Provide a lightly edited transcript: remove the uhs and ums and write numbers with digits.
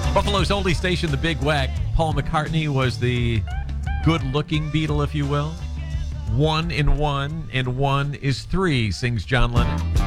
Buffalo's oldie station, the Big Whack. Paul McCartney was the good-looking Beatle, if you will. 1 in 1 and 1 is 3, sings John Lennon.